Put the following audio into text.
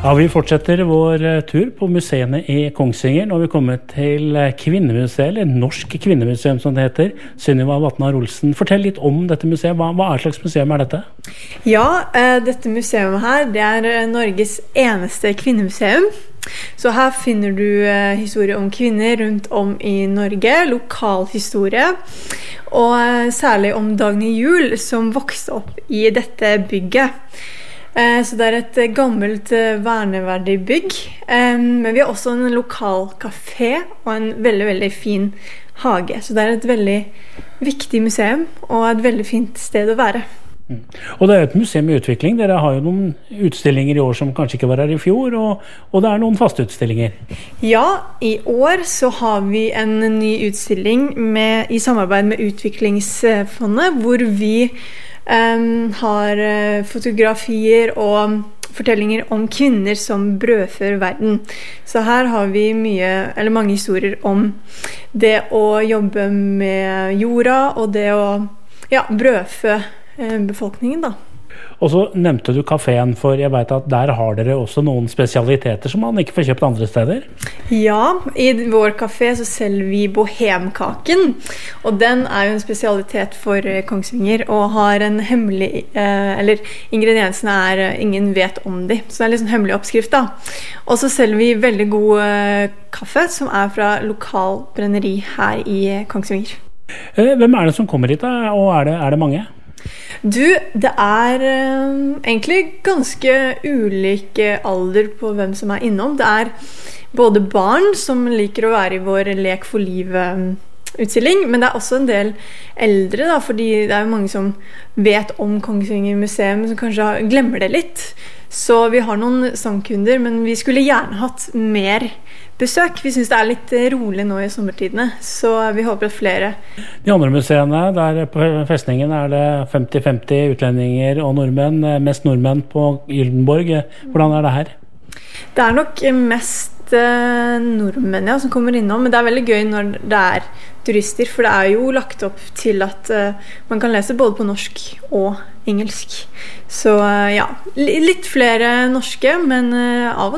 Ja, vi fortsetter vår tur på museene i Kongsvinger. Nå har vi kommet til Kvinnemuseet, eller Norsk Kvinnemuseum som det heter. Sunniva Vatnar-Olsen, fortell litt om dette museet. Hva slags museum dette? Ja, dette museet her, det Norges eneste kvinnemuseum. Så her finner du historie om kvinner rundt om i Norge, lokal historie, og særlig om Dagny Juel som vokste opp i dette bygget. Så det et gammelt verneverdig bygg, men vi har også en lokal kafé og en veldig, veldig fin hage. Så det et veldig viktig museum og et veldig fint sted å være. Og det et museum i utvikling. Dere har jo noen utstillinger i år som kanskje ikke var her i fjor, og det noen faste utstillinger. Ja, i år så har vi en ny utstilling i samarbeid med Utviklingsfondet, hvor vi har fotografier og fortellinger om kvinner som brødfør verden. Så her har vi mange historier om det å jobbe med jorda og det å brødfø befolkningen da. Og så nevnte du kaféen, for jeg vet at der har dere også noen spesialiteter som man ikke får kjøpt andre steder. Ja, i vår kafé så selger vi bohemkaken, og den jo en spesialitet for Kongsvinger, og har en hemmelig, eller ingrediensene ingen vet om de, så det litt sånn hemmelig oppskrift da. Og så selger vi veldig god kaffe, som fra lokal brenneri her i Kongsvinger. Hvem det som kommer hit da, og det mange? Du, det egentlig ganske ulik alder på hvem som innom. Det både barn som liker å være i vår Lek for livet-utstilling, men det også en del eldre, da, fordi det jo mange som vet om Kongsvinger museum, som kanskje glemmer det litt. Så vi har noen sangkunder, men vi skulle gjerne hatt mer besøk. Vi synes det litt rolig nå i sommertidene, så vi håper at flere. De andre museene, der på festningen det 50-50 utlendinger og nordmenn, mest nordmenn på Gyldenborg. Hvordan det her? Det nok mest nordmenn som kommer innom, men det veldig gøy når det turister, for det jo lagt opp til at man kan lese både på norsk og engelsk. Så ja, litt flere norske, men av og